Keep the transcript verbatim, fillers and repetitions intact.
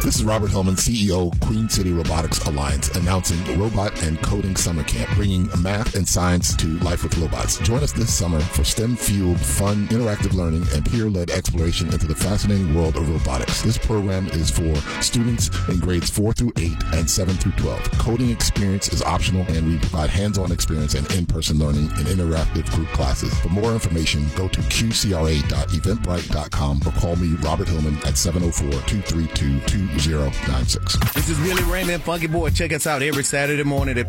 This is Robert Hillman, C E O, Queen City Robotics Alliance, announcing Robot and Coding Summer Camp, bringing math and science to life with robots. Join us this summer for STEM-fueled, fun, interactive learning and peer-led exploration into the fascinating world of robotics. This program is for students in grades four through eight and seven through twelve. Coding experience is optional, and we provide hands-on experience and in-person learning in interactive group classes. For more information, go to q c r a dot eventbrite dot com or call me, Robert Hillman, at seven oh four, two three two, two zero nine six. This is Willie Raymond, Funky Boy. Check us out every Saturday morning at